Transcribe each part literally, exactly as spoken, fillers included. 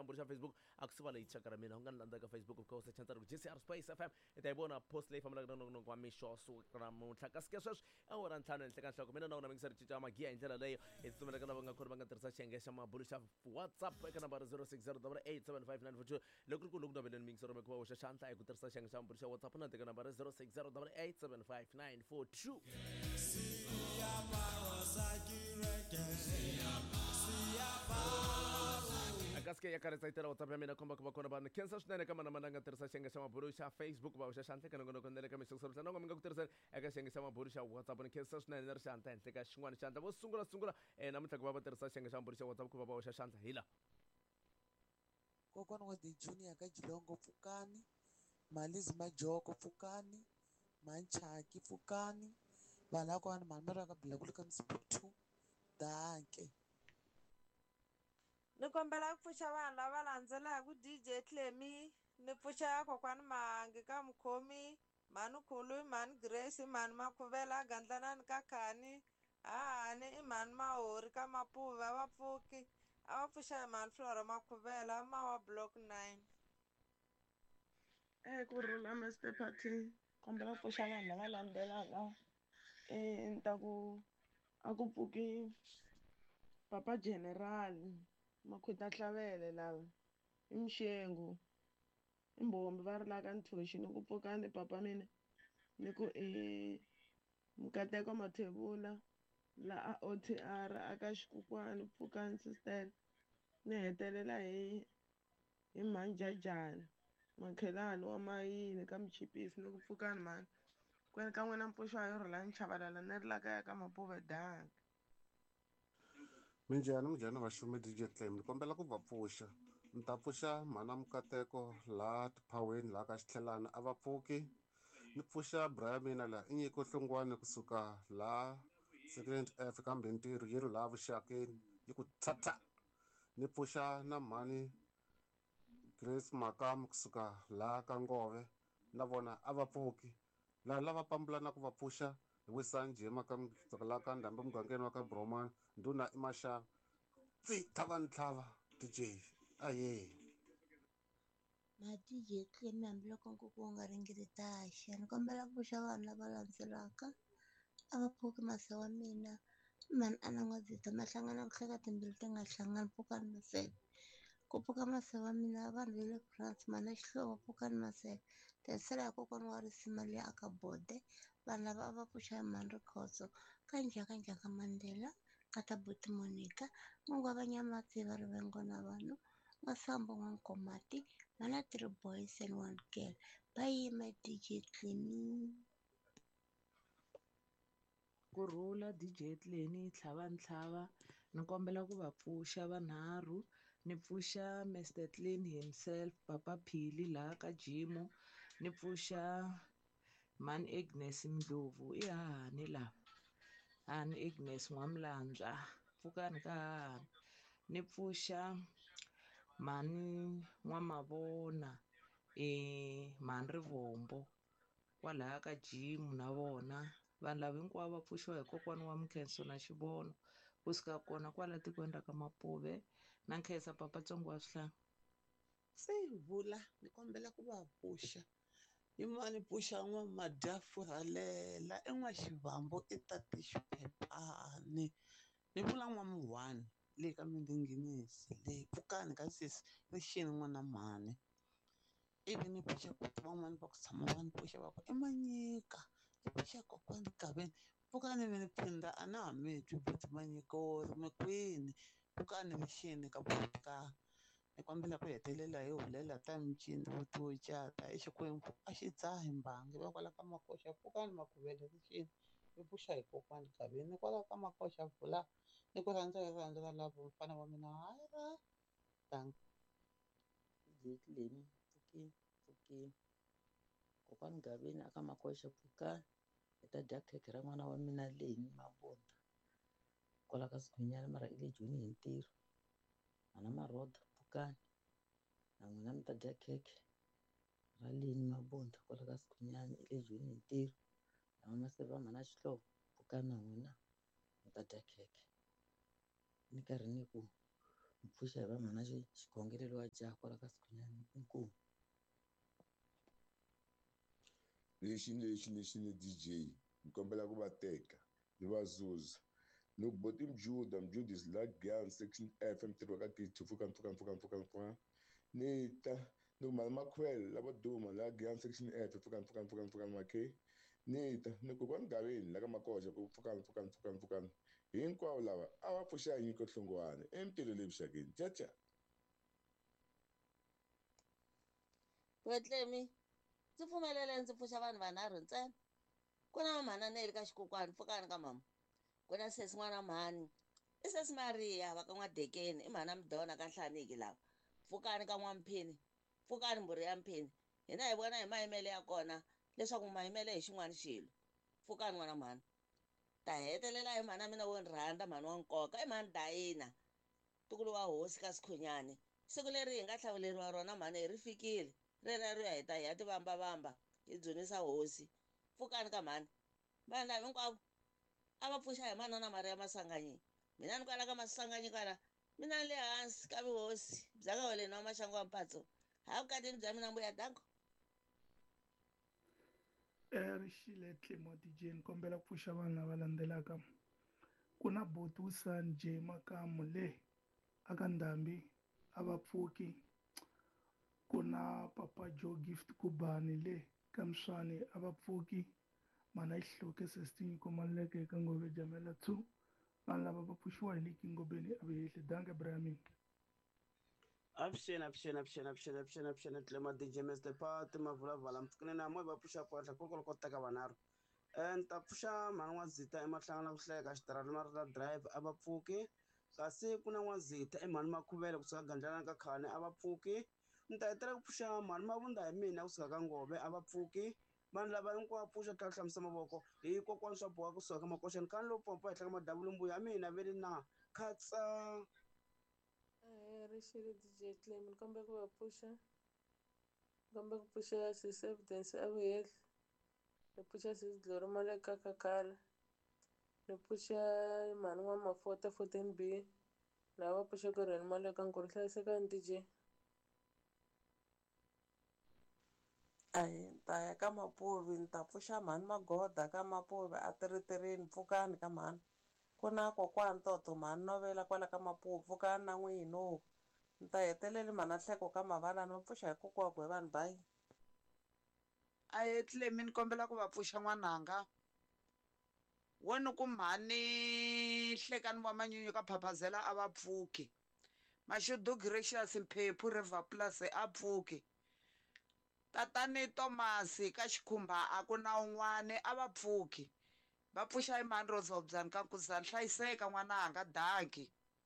xa mburi xa Facebook a ku sivala hi chaka ra mina u nga ni landza ka Facebook of course chanta ri J C R Space F M i ta yi vona post leyi fambelaka na nongonoko wa mixo suka namuntlha kasi ke sweswi awara ntlhanu henhla ka nhloko mina na wona mi ngi sa ri cinca magiya hi ndlela leyo hi tsumelaka lava nga khori va nga tirhisa xiyenge xa mabulu xa WhatsApp eka nambara zero six zero eight eight seven five nine four two loko ri ku loku naveleni mi ngi sorome ku va hoxa xandla hi ku tirhisa xiyenge xa mabulu xa WhatsApp na teka nambara zero six zero eight eight seven five nine four two akasike ya karetsa itela WhatsApp ya mina komba ku va kona vanhu khensa swinene ka mana mana nga tirhisa xiyenge xa mabulu xa Facebook va hoxa xandla eka nongonoko na le ka mixosorisa na mi nga ku tirhiseni eka xiyenge xa mabulu xa WhatsApp ni khensa swinene ni ri xandla henhla ka xin'wana xandla vo sungula sungula um namuntlha ku va va tirhisa xiyenge xa mabulu xa WhatsApp ku va va hoxa xandla hi la kokwana wa the junior ka jilongo pfukani malizi majoko pfukani manchaki pfukani vanhu vakona mhani mari ka bilakulu ka msiputu danke ni kombela ku pfuxa vanhu lava landzelaka D J Clemi ni pfuxa kokwani Mahangi ka mukhomi mhani khulu mhani Grace mhani Makhuvela gandlanani ka khani hahani i mhani Mahori ka Mapuve va Pfuki a va pfuxa hi mhani Flora Makhuvela ma wa block nine Eh ku rhula Master Party kombela ku pfuxa vanhu lava landzelaka eh ni ta ku a ku pfuki Papa General Makhwita Hlavele lava i Mxengu i Mbombi va ri la ka Nthoxi ni ku pfukani papa mina ni ku i Mukateko Mathebula la a O T R aka Xikokwani pfukani sister ni hetelela hi hi Manjajana makhelani wa mayini ka Mchipisi ni ku pfukani mani kwini ka n'wina mpfuxa yo rhula ni Chavalala ni ri la kaya ka Mapuve danga minjhani minjhani vaxumi D J Clem ni kombela ku va pfuxa ni ta pfuxa mhana Mukateko laha tiphawini laha ka xitlhelani a va pfuki ni pfuxa bra ya mina laha i nyiko hlongwane kusuka laha second F kambe ntirho yi ri laha vuxakeni yi ku tata ni pfuxa na mhani Grace Makamu kusuka laha ka Ngove na vona a va pfuki laha lava pambulana ku va pfuxa hi Wisanjhema ka kusuka laha ka Ndhambi mugangeni wa ka Bromani ndhuna i Maxava tsi tlhava ni tlhava D J aye ma D J Clem hambiloko nkoko wu nga ringiri taxa ni kombela ku pfuxa vanhu lava landzelaka a va pfuki masi wa mina mani a na n'wadzita ma hlangana ku hleka timbirhi ti nga hlangani pfukani maseve ku pfuka masi wa mina vanhu va le France mana xihlovo pfukani maseve tirhisela hi kokwana wa risima leyi aka bode vanhu lava a va pfuxa hi mani Rikhotso ka njhaka njhaka Mandela ka ta buti Monica n'wangwa Nyamatsi va rivengo na vanhu Masambo N'wankomati mana three boys and one girl bye my D J Clemi ku rhula D J Clemi tlhava ni tlhava ni kombela ku va pfuxa vanharhu ni pfuxa Mister Clean himself Papa Phili laha ka Jimo ni pfuxa mani Agnes Ndlovu i hahani lava hahani Agnes N'wamlandzwa pfukani ka hahani ni pfuxa mhani N'wamavona eh mhani Rivombo kwalaya ka Jimo na vona vanhu lava hinkwavo va pfuxiwa hi kokwana wa Mkhenso na Xivono kusuka kona kwala tikweni ra ka Mapuve na nkhensa Papa Tsongo wa Swihlangi se vula ni kombela ku va pfuxa yimani pfuxa N'wamadyafu Ralela i N'waxivambo i tate Xiphephani ni vula N'wamuhwani leyi ka mindzinginisi leyi pfukani ka sesi rixini n'wana mhani ivi ni pfuxa ku van'wani va ku tshama va ni pfuxa va ku i Manyika ni pfuxa kokwani Gaveni pfukani mi ni phinda a na ha mi twi buti Manyika wo ri mi kwini pfukani mixini ka pfuka ni kombela ku hetelela hi hulela ta micini vo to cata i Xikwembu a xi dzahi mbangi va kwala ka Makoxa pfukani Makhuvele rixini ni pfuxa hi kokwani Gaveni ni kwala ka Makoxa Vula ni ku rhandza hi rirhandzu ra lavo mfana wa mina hayi ra thank D J Clemi pfukini pfukini kokwani Gaveni aka Makoxa pfukani hi ta dya khekhe ra n'wana wa mina Leni Mabunda kwala ka Sigwinyana mara i le Joni hi ntirho mana Maroda pfukani na n'wina mi ta dya khekhe ra Leni Mabunda kwala ka Sigwinyana i le Joni hi ntirho na n'wina Master mana Xihlovo pfukani na n'wina mi ta dya khekhe ni karhi ni ku ni pfuxa hi vanhwana xikhongelelo wa jaha kwala ka Sikhunyani. Inkomu. lexi lexi lexi ni D J ni kombela ku va teka ni va zuza no boti mjuda mjuda is la gun section F M tirhwa ka gate pfuka pfuka pfuka pfuka pfuka ni ta no mali makhwele lavo duma la gun section F pfuka pfuka pfuka pfuka makhe ni ta ni ku kwani gaveni la ka makoxa ku pfuka pfuka pfuka pfuka hinkwavo lava a va pfuxa hi nyiko hlongwane emitirho leyi vuxakeni caca. Wetlemi ndzi pfumelele ndzi pfuxa vanhu vanharhu ntsena. Ku na mamhananeli ka xikokwani pfukani ka mama. Ku na sesi n'wana mhani i sesi Maria va ka N'wadekeni i mhana Mdona ka Nhlaniki lawa. Pfukani ka N'wamphini pfukani mbhuri ya Mphini. Hina hi vona hi mayimele ya kona leswaku mayimele hi xin'wana xilo. Pfukani n'wana mhani. Ta hetelela hi mhana mina wo ni rhandza mhani wa nkoka i mhani Dayina ntukulu wa hosi ka Sikhunyani. Siku leri hi nga hlawuleriwa rona mhani hi ri fikile. Rereriwa hi ta hi ya ti vambavamba hi dzunisa hosi. Pfukani ka mhani. Vanhu lava hinkwavo a va pfuxa hi manana Maria Masanganyi. Mina ni kwala ka Masanganyi kwala mina ni le hansi ka vuhosi bya ka Holeni wa Maxangu wa Mphatso. Hayi vukatini bya mina mbuya dango. Rixile Tlemo D J ni kombela ku pfuxa vanhu lava landzelaka. Ku na Boti Wusani J Makamu le aka Ndhambi a va pfuki. Ku na Papa Joe Gift Kubani le ka Mswani a va pfuki. Mana Ihloke sixteen komaleke eka Ngove Jamela two. Vanhu lava va pfuxiwa hi le Kingobeni a Vuhehli danke Brahmin. Avuxeni avuxeni avuxeni avuxeni avuxeni avuxeni Tlema D J Mister Pati mavulavala mpfukini na mo va pfuxa pahla kokolo ko teka vanharhu. Eh ni ta pfuxa mhani N'wazita emahlangana ku hlayeka xitarata Marita Drive a va pfuki. Kasi ku na N'wazita i mhani Makhuvele kusuka Gandlana ka Khane a va pfuki. Ni ta hetela ku pfuxa mhani Mavunda hi mina kusuka ka Ngove a va pfuki. Vanhu lava hinkwavo pfuxa tlhela hlamisa mavoko hi kokwani swa boha kusuka ka Makoxani kani lo pompa hi tlhaka madabulu mbuya mina ve le na khatsa. Rixile D J Tlemi ni kombela ku va pfuxa. Ni kombela ku pfuxa Sis Evidence a Vuhehli. Ni pfuxa Sis Glory Maleka ka Kakhala. Ni pfuxa mhani N'wamafota fourteen B. Lava pfuxa ku Reni Maleka Nkuru hlayisekani D J. Ayi ni ta ya ka Mapuvi ni ta pfuxa mhani Magoda ka Mapuvi a tiritirini pfukani ka mhani. Ku na kokwani Toto mhani Novela kwala ka Mapuvi pfukani na n'wina. Ni ta hetelela mhana Nhleko ka Mavala ni pfuxa hi kokwakwe vanhu bayi. Ayi Tlemi ni kombela ku va pfuxa n'wananga. Wo ni ku mhani Nhlekani wa Manyunyu ka Phaphazela a va pfuki. Mashudu Gracious Mphephu River Plus a pfuki. Tatani Thomas ka Xikhumba a ku na un'wana a va pfuki. Va pfuxa hi mhani Rozobzani ka Nkuzani hlayiseka n'wananga danki.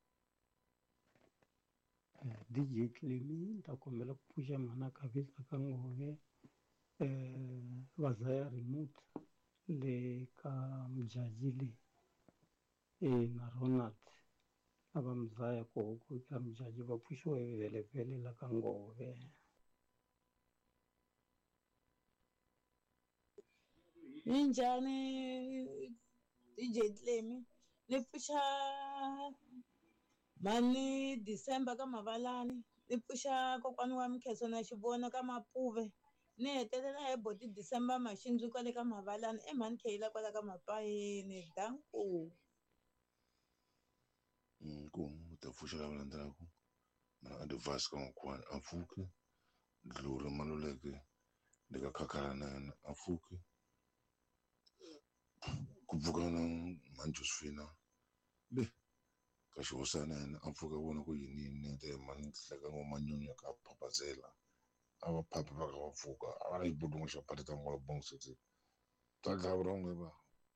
D J Tlemi ni ta kombela ku pfuxa mhana Khavisa ka Ngove. Vazaya Remote le ka Mjaji le eh na Ronald ava Mzaya ko ka Mjaji va pfuxiwa hi Vhelepele la ka Ngove. Minjhani D J Tlemi ni pfuxa mhani December ka Mavalani ni pfuxa kokwani wa Mkheso na Xivono ka Mapuve. Ni hetelela hi Boti December Maxindzwi kwale ka Mavalani i mhani Kheyila kwala ka Mapayeni danku. Inkomu ni ta pfuxa lava landzelaka. Mhana Advance ka Nkokwani a pfuki. Glory Maluleke le ka Kakhala na yena a pfuki. Ku pfuka na mhani Josephina le ka Xihosana yena a pfuka vona ku yini yini te mhani Nhleka wa Manyunyu ka Phaphazela. A va phapha va ka va pfuka a va na xibulungu xa Phatita Ngola Bongosetse. Ta dlava rong ba.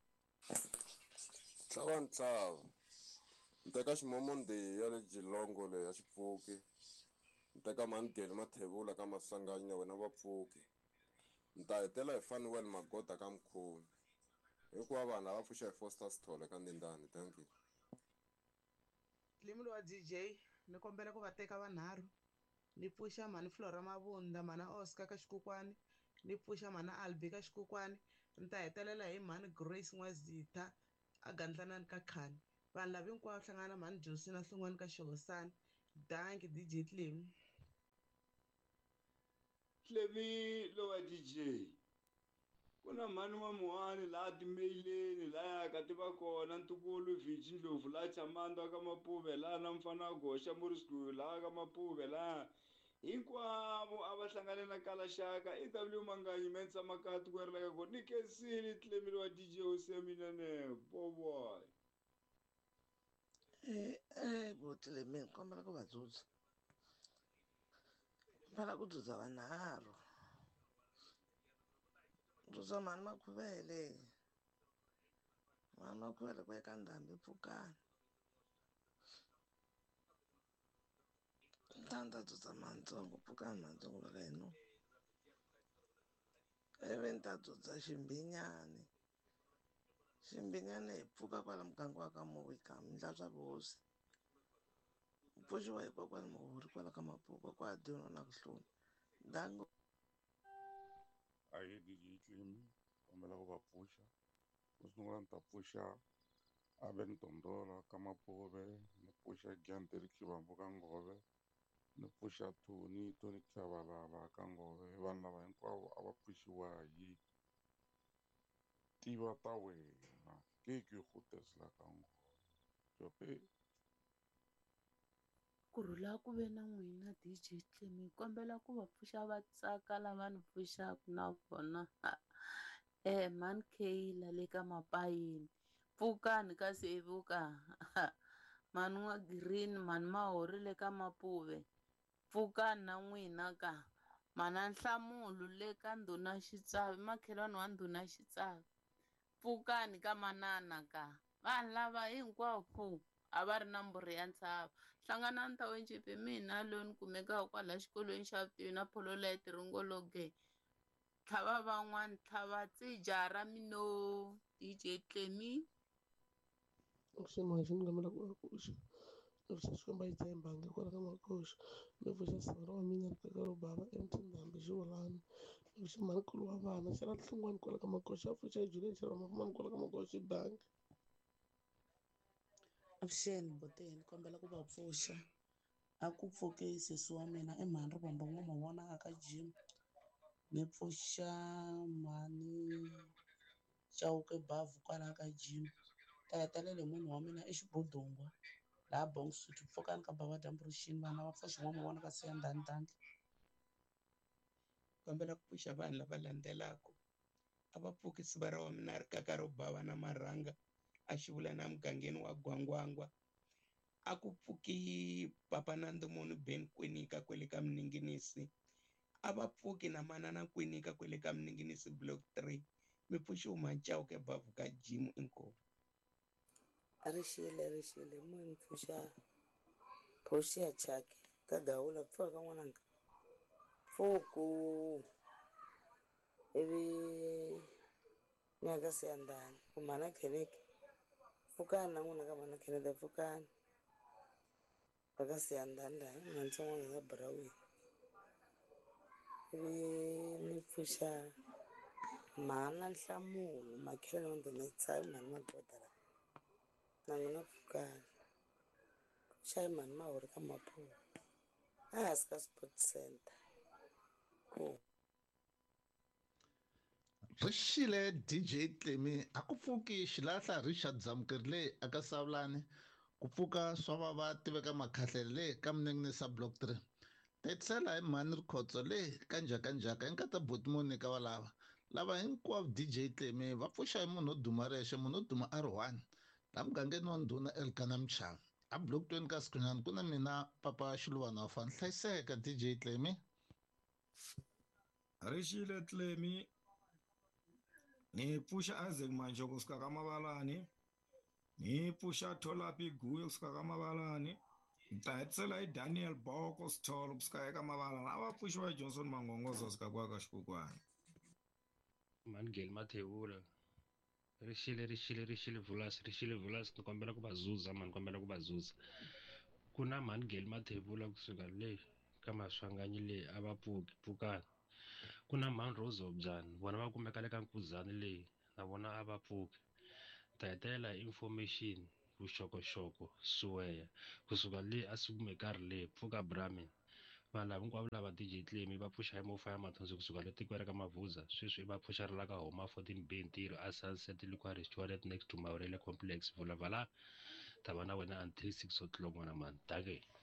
Tlhava ntlawa. Ni teka Ximomondi ya le Jilongo le ya Xipfuki. Ni teka mhani Geli Mathevula ka Masanganyi na wena va pfuki. Ni ta hetela hi Fanuel Magoda ka Mkhomi. Hinkwavo vanhu lava pfuxa hi Foster Sithole ka Ndindani thank you. Tlemi wa D J ni kombela ku va teka vanharhu. Ni pfuxa mhani Flora Mavunda mhana Oscar ka Xikokwani. Ni pfuxa mhana Albi ka Xikokwani. Ni ta hetelela hi mhani Grace N'wazita a Gandlanani ka Khane. Vanhu lava hinkwavo hlangana mhani Josi na Hlongwane ka Xihosana danke D J Clem. Clemi lowa D J. Kuna mani wa muhani la timaileni la ka tiva kona ntukulu vhiji ndlovu la chamando ka mapuve la na mfana goxa murisku la ka mapuve la hinkwavo a va hlangane na kala xaka E W Manganyi mensa makati ku ri ka ko ni kesini Clemi lowa D J useminene boboy. Eh eh botle mina kombela ku va dzudza. Phela ku dzudza vanharhu. Dzudza mani Makhuvele. Mani Makhuvele ku eka ndhambi Pfukani. Ntanda dzudza mantsongo Pfukani mantsongo la ka hino. Ivi ni ta dzudza Ximbinyani. Ximbinyani hi pfuka kwala muganga wa ka Mowika mi ndla swa vuhosi. Mpfuxiwa hi kokwani Mhuri kwala ka Mapuka kwa Dino na Kuhloni. Dango. Aye D J Clemi kombela ku va pfuxa. Ku sungula ni ta pfuxa Aben Tondola ka Mapuve, ni pfuxa Gyanteri Xivambu ka Nghobe, ni pfuxa Tony Tony Chabalala ka Nghobe. Vanhu lava hinkwavo a va pfuxiwa hi tiva ta wena ke ke khutesla ka Nghobe. Jope Kurhula ku ve na n'wina D J Clemi kombela ku va pfuxa va tsaka lava ni pfuxaka na vona eh mani Kayla le ka Mapayini Pfukani ka Sevuka mani wa Green mani Mahori le ka Mapuve Pfukani na n'wina ka mana Nhlamulo le ka Ndhuna Xitsavi makhelwani wa Ndhuna Xitsavi Pfukani ka Manana ka vanhu lava hinkwavo a va ri na mburhi ya ntshava hlanganani ta wenjipi mina loyi ni kumekaka kwala xikolweni xa vutivi na Phololete Ringologe tlhava van'wani tlhava tsija ra mino D J Clemi. Avuxeni wa xini kombela ku va pfuxa avuxeni xikomba yi tshembangi kwala ka Makoxa ni pfuxa sawura wa mina ri ka ro bava emtindhambi Xiwulani avuxeni manikulu wa vana xana nhlungwani kwala ka Makoxa a pfuxa Juliet Xiramafumani kwala ka Makoxa danke. Avuxeni boteni kombela ku va pfuxa. A ku pfuke sesi wa mina i mhani Rivombo N'wamavona a ka gym. Ni pfuxa mhani Chauke Bavu kwala ka gym. Ta hetelela munhu wa mina i Xibodongwa laha Bongsuit Pfukani ka Bava dyambu rixini vana va pfuxa N'wamavona ka Siyandhani danke. Kombela ku pfuxa vanhu lava landzelaka a va pfuki siva ra wa mina ri kaka ro bava na marhanga a xivula na mugangeni wa Gwangwangwa a ku pfuki Papa Nandomoni Ben Kwenika kwele ka Mninginisi a va pfuki na manana Kwenika kwele ka Mninginisi block three mi pfuxiwa Machauke Bavu ka gym inkomu. Rixile rixile mo ni pfuxa Phosea Chaki ka Gawula pfuka ka n'wananga Pfuku ivi nyaka Siyandhani ku mhana Kheneke Pfukani na n'wina ka mhana Kheneke Pfukani va ka Siyandhani laha Matsongo ya Brawini ivi ni pfuxa mhana Nhlamulo makhelwani wa Ndhuna Xitsavi mhani Magoda la na n'wina Pfukani pfuxa mhani Mahori ka Mapuve a hansi ka Sport Center ku Rixile D J Clemi a ku pfuki Xilahla Richard Zamukerile aka Savulani ku pfuka swa vava tiveka Makhahlele ka Mninginisa block three tetsela hi mhani Rikhotso le ka njhakanjhaka hi nkata Botimoni ka valava lava hinkwavo D J Clemi va pfuxa hi munhu wo duma rexe munhu wo duma R one la mugangeni wa Ndhuna Elkana Mchava a block twenty ka Sikunyana ku na mina Papa Xiluvana wa fana hlayiseka D J Clemi. Rixile Clemi ni pfuxa Isaac Manjo kusuka ka Mavalani ni pfuxa Tholapi Guyo kusuka ka Mavalani ni ta hetisela hi Daniel Boko Sitholo kusuka eka Mavalani a va pfuxiwa hi Johnson Mangongozo kusuka kwa ka Xikokwani. Mangel Mathebula rixile rixile rixile Vulas rixile Vulas ni kombela ku va zuza mani kombela ku va zuza ku na Mangel Mathebula kusuka le ka Maswanganyi le a va pfuki Pfukani ku na mani Rose Objani vona va kumeka le ka Nkuzani leyi na vona a va pfuki ta hetelela information vuxokoxoko swiweya kusuka le a sukume karhi le pfuka Brahmin vanhu lava hinkwavo lava D J Claim va pfuxa hi mofa ya mathonsi kusuka le tikweni ra ka Mavhuza sweswi va pfuxa ri la ka Homa fourteen B ntirho a Sunset Liquor Restaurant next to Maurele Complex vulavala ta va na wena until six o'clock n'wana mani take